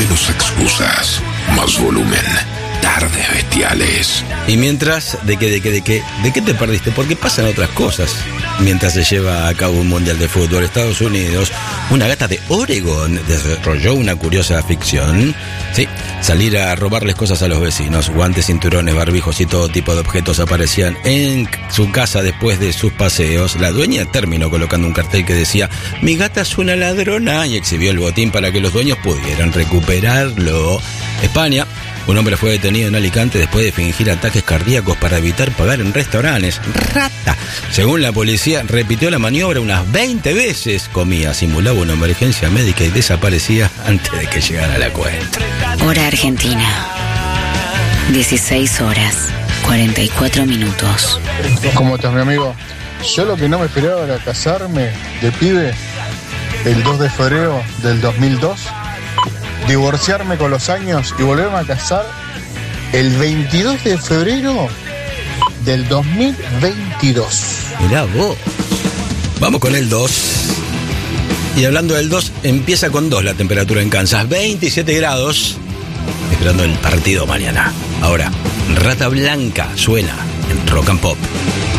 Menos excusas, más volumen. Tardes bestiales. Y mientras, ¿de qué te perdiste? Porque pasan otras cosas. Mientras se lleva a cabo un mundial de fútbol, Estados Unidos, una gata de Oregon desarrolló una curiosa ficción. Sí, salir a robarles cosas a los vecinos. Guantes, cinturones, barbijos y todo tipo de objetos aparecían en su casa después de sus paseos. La dueña terminó colocando un cartel que decía: "Mi gata es una ladrona", y exhibió el botín para que los dueños pudieran recuperarlo. España. Un hombre fue detenido en Alicante después de fingir ataques cardíacos para evitar pagar en restaurantes. ¡Rata! Según la policía, repitió la maniobra unas 20 veces. Comía, simulaba una emergencia médica y desaparecía antes de que llegara la cuenta. Hora Argentina. 16 horas, 44 minutos. ¿Cómo estás, mi amigo? Yo lo que no me esperaba era casarme de pibe el 2 de febrero del 2002. Divorciarme con los años y volverme a casar el 22 de febrero del 2022. Mirá vos. Vamos con el 2. Y hablando del 2, empieza con 2 la temperatura en Kansas. 27 grados. Esperando el partido mañana. Ahora, Rata Blanca suena en Rock and Pop.